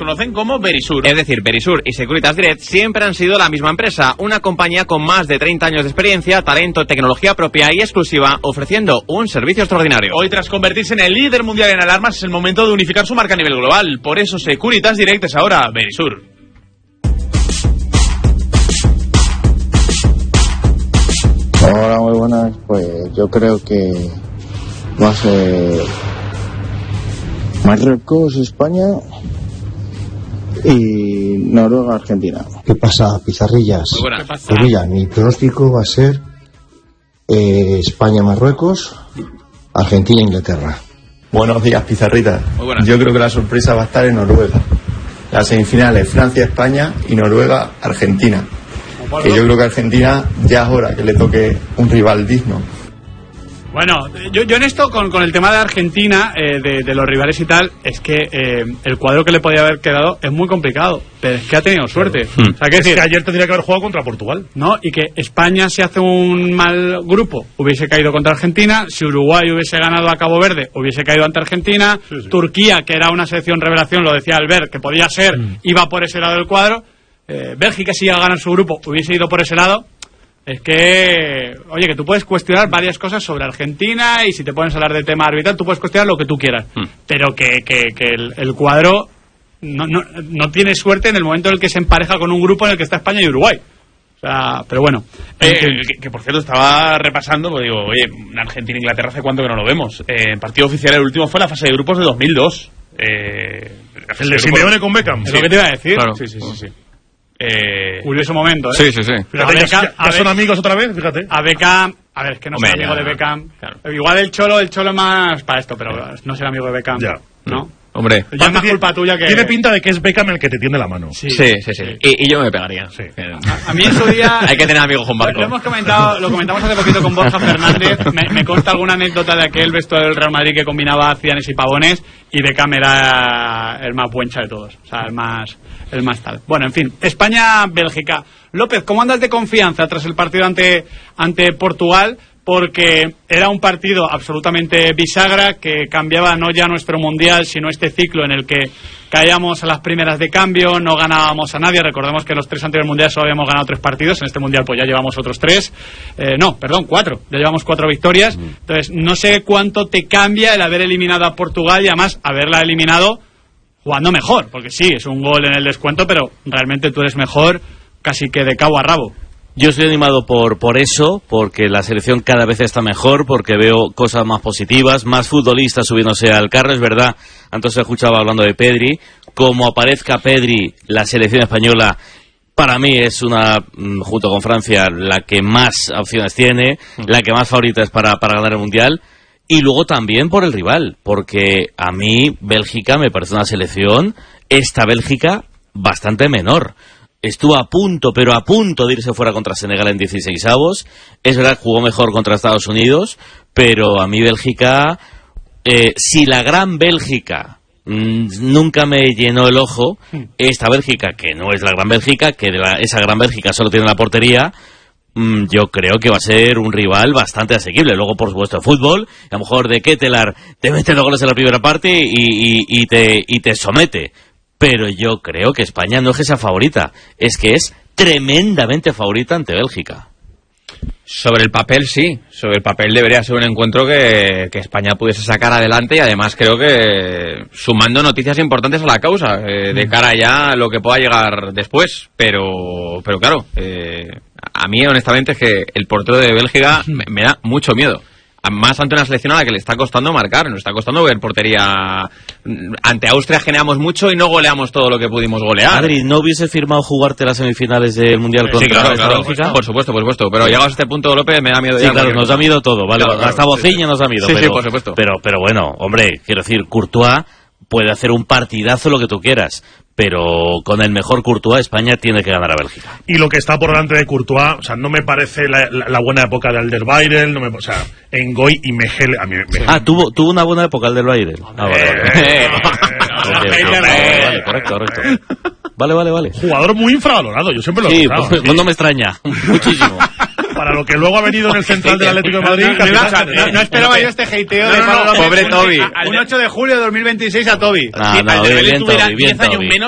conocen como Verisur. Es decir, Verisur y Securitas Direct siempre han sido la misma empresa, una compañía con más de 30 años de experiencia, talento, tecnología propia y exclusiva, ofreciendo un servicio extraordinario. Hoy, tras convertirse en el líder mundial en alarmas, es el momento de unificar su marca a nivel global. Por eso Securitas Direct es ahora Verisur. Hola, muy buenas. Pues yo creo que va a ser Marruecos, España y Noruega, Argentina. ¿Qué pasa, Pizarrillas? ¿Qué pasa? Pues mira, mi pronóstico va a ser España, Marruecos, Argentina, Inglaterra. Buenos días, Pizarritas. Muy buenas. Yo creo que la sorpresa va a estar en Noruega. Las semifinales, Francia, España y Noruega, Argentina. Que yo creo que Argentina ya es hora que le toque un rival digno. Bueno, yo en esto, con el tema de Argentina, de los rivales y tal, es que el cuadro que le podía haber quedado es muy complicado, pero es que ha tenido suerte. O sea, es que ayer tendría que haber jugado contra Portugal. ¿No? Y que España, si hace un mal grupo, hubiese caído contra Argentina. Si Uruguay hubiese ganado a Cabo Verde, hubiese caído ante Argentina. Sí. Turquía, que era una selección revelación, lo decía Albert, que podía ser, iba por ese lado del cuadro. Bélgica, si iba a ganar su grupo, hubiese ido por ese lado. Es que, oye, que tú puedes cuestionar varias cosas sobre Argentina, y si te pones a hablar de tema arbitral, tú puedes cuestionar lo que tú quieras, pero que el cuadro no tiene suerte en el momento en el que se empareja con un grupo en el que está España y Uruguay. O sea, pero bueno. Que por cierto estaba repasando, pues digo, oye, Argentina e Inglaterra hace cuánto que no lo vemos. El partido oficial, el último fue la fase de grupos de 2002. El de Simeone con Beckham. Es lo que te iba a decir. Claro. Sí. Curioso momento, ¿eh? Sí. Fíjate, ya son amigos otra vez, fíjate. A Beckham, a ver, es que no soy amigo de Beckham. Claro. Igual el Cholo más para esto, pero no ser amigo de Beckham. Ya. ¿No? Hombre, ya es más culpa tuya que... Tiene pinta de que es Beckham el que te tiende la mano. Sí. Y yo me pegaría. Sí. A mí en su día... Hay que tener amigos con barco. Lo comentamos hace poquito con Borja Fernández. Me consta alguna anécdota de aquel vestuario del Real Madrid que combinaba Cianes y Pavones, y Beckham era el más buencha de todos. O sea, el más tal. Bueno, en fin, España-Bélgica. López, ¿cómo andas de confianza tras el partido ante Portugal? Porque era un partido absolutamente bisagra que cambiaba no ya nuestro mundial, sino este ciclo en el que caíamos a las primeras de cambio, no ganábamos a nadie. Recordemos que en los 3 anteriores mundiales solo habíamos ganado 3 partidos, en este mundial pues ya llevamos otros 3, 4, ya llevamos 4 victorias. Entonces no sé cuánto te cambia el haber eliminado a Portugal y además haberla eliminado jugando mejor, porque sí, es un gol en el descuento, pero realmente tú eres mejor casi que de cabo a rabo. Yo estoy animado por eso, porque la selección cada vez está mejor, porque veo cosas más positivas, más futbolistas subiéndose al carro. Es verdad, antes se escuchaba hablando de Pedri. Como aparezca Pedri, la selección española para mí es junto con Francia, la que más opciones tiene, la que más favorita es para ganar el Mundial. Y luego también por el rival, porque a mí Bélgica me parece una selección, esta Bélgica, bastante menor. Estuvo a punto de irse fuera contra Senegal en 16avos. Es verdad que jugó mejor contra Estados Unidos, pero a mí Bélgica, si la gran Bélgica nunca me llenó el ojo, esta Bélgica, que no es la gran Bélgica, que esa gran Bélgica solo tiene la portería, yo creo que va a ser un rival bastante asequible. Luego, por supuesto, el fútbol, a lo mejor de Ketelaar te mete los goles en la primera parte y te somete. Pero yo creo que España no es que sea favorita, es que es tremendamente favorita ante Bélgica. Sobre el papel sí, sobre el papel debería ser un encuentro que España pudiese sacar adelante, y además creo que sumando noticias importantes a la causa, de cara ya a lo que pueda llegar después, pero claro, a mí honestamente es que el portero de Bélgica me da mucho miedo. Más ante una selección a la que le está costando marcar, nos está costando ver portería. Ante Austria generamos mucho y no goleamos todo lo que pudimos golear. Adri, ¿no hubiese firmado jugarte las semifinales del Mundial contra Bélgica? Por supuesto, pero llegados a este punto, López, me da miedo. Sí, claro, nos da miedo todo, ¿vale? Claro, hasta Bociña nos da miedo. Sí, por supuesto. Pero bueno, hombre, quiero decir, Courtois puede hacer un partidazo, lo que tú quieras, pero con el mejor Courtois España tiene que ganar a Bélgica. Y lo que está por delante de Courtois, o sea, no me parece la buena época de Alderweireld, o sea, Ngoy y Mejel, a mí tuvo una buena época Alderweireld. Vale, correcto. Vale. Jugador muy infravalorado, yo siempre lo he pensado. Sí, no me extraña, muchísimo. Para lo que luego ha venido en el central del Atlético de Madrid. No esperaba yo este hateo de pobre Toby. Un 8 de julio de 2026 a Toby. Bien, Toby, bien, Toby.